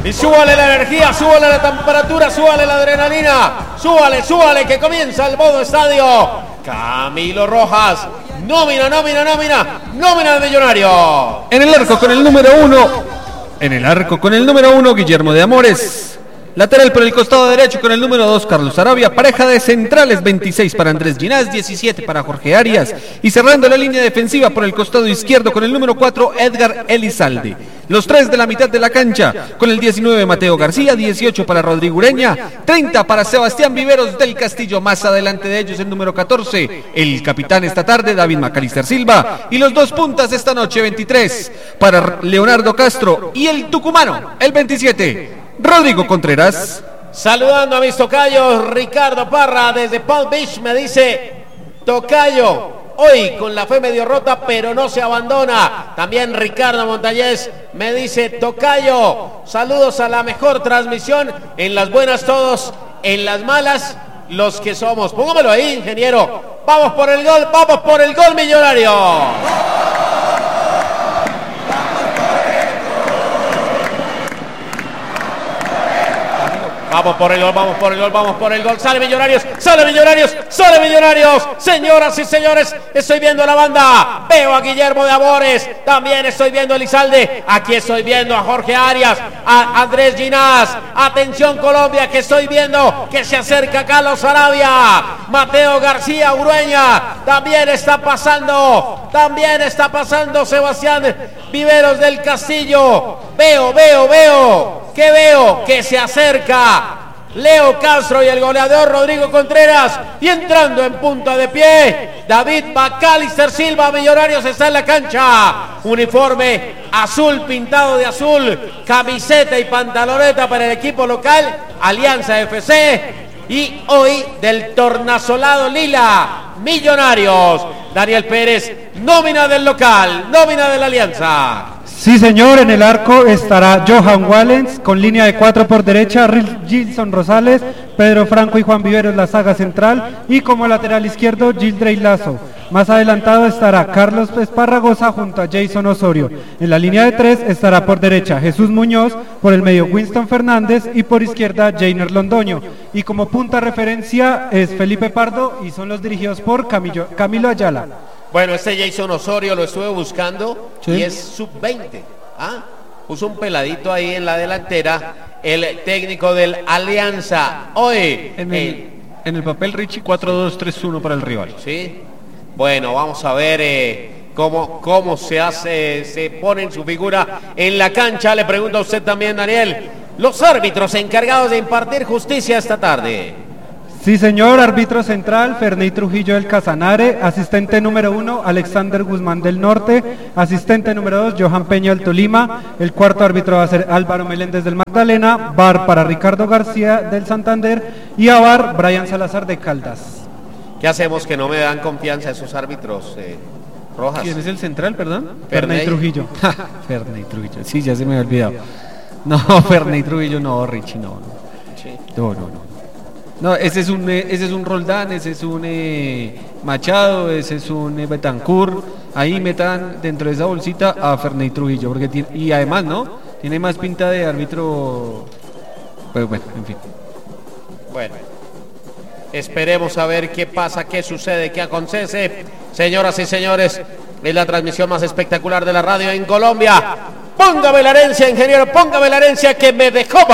Y súbale la energía, súbale la temperatura, súbale la adrenalina. Súbale, que comienza el modo estadio. Camilo Rojas, nómina de Millonario. En el arco con el número 1, Guillermo de Amores. Lateral por el costado derecho con el número 2, Carlos Arabia. Pareja de centrales, 26 para Andrés Ginás, 17 para Jorge Arias. Y cerrando la línea defensiva por el costado izquierdo con el número 4, Edgar Elizalde. Los tres de la mitad de la cancha con el 19, Mateo García, 18 para Rodrigo Ureña, 30 para Sebastián Viveros del Castillo. Más adelante de ellos el número 14, el capitán esta tarde, David Macalister Silva. Y los dos puntas esta noche, 23 para Leonardo Castro. Y el tucumano, el 27, Rodrigo Contreras. Saludando a mis tocayos, Ricardo Parra desde Palm Beach me dice: tocayo, hoy con la fe medio rota, pero no se abandona. También Ricardo Montañez me dice: tocayo, saludos a la mejor transmisión, en las buenas todos, en las malas los que somos. Póngamelo ahí, ingeniero. Vamos por el gol Millonario. Vamos por el gol. Sale Millonarios. Señoras y señores, estoy viendo a la banda. Veo a Guillermo de Amores. También estoy viendo a Elizalde. Aquí estoy viendo a Jorge Arias, a Andrés Ginás. Atención Colombia, que estoy viendo que se acerca Carlos Arabia. Mateo García Ureña. También está pasando Sebastián Viveros del Castillo. Veo que se acerca Leo Castro y el goleador Rodrigo Contreras. Y entrando en punta de pie, David Macalister Silva. Millonarios está en la cancha. Uniforme azul pintado de azul, camiseta y pantaloneta para el equipo local, Alianza FC. Y hoy del tornasolado lila, Millonarios. Daniel Pérez, nómina del local, nómina de la Alianza. Sí, señor, en el arco estará Johan Wallens, con línea de 4 por derecha, Gilson Rosales, Pedro Franco y Juan Viveros, la saga central, y como lateral izquierdo, Gildrey Lazo. Más adelantado estará Carlos Esparragosa junto a Jason Osorio. En la línea de 3 estará por derecha Jesús Muñoz, por el medio Winston Fernández y por izquierda Jainer Londoño. Y como punta referencia es Felipe Pardo y son los dirigidos por Camilo Ayala. Bueno, este Jason Osorio lo estuve buscando, sí, y es sub-20. Puso un peladito ahí en la delantera, el técnico del Alianza. Hoy en el papel Richie 4-2-3-1 para el rival. Sí. Bueno, vamos a ver cómo se pone en su figura en la cancha. Le pregunto a usted también, Daniel, los árbitros encargados de impartir justicia esta tarde. Sí, señor, árbitro central, Ferney Trujillo del Casanare, asistente número 1, Alexander Guzmán del Norte, asistente número 2, Johan Peña del Tolima, el cuarto árbitro va a ser Álvaro Meléndez del Magdalena, VAR para Ricardo García del Santander y a VAR Brian Salazar de Caldas. ¿Qué hacemos que no me dan confianza esos árbitros, Rojas? ¿Quién es el central, perdón? Ferney Trujillo. Ferney Trujillo, sí, ya se me había olvidado. No, Ferney Trujillo no, Richie, no. Sí. No. No, ese es un Roldán, ese es un Machado, ese es un Betancourt. Ahí metan dentro de esa bolsita a Ferney Trujillo, porque y además, ¿no? Tiene más pinta de árbitro. Pero bueno, en fin. Bueno, esperemos a ver qué pasa, qué sucede, qué acontece. Señoras y señores, es la transmisión más espectacular de la radio en Colombia. Póngame la herencia, ingeniero, póngame la herencia que me dejó.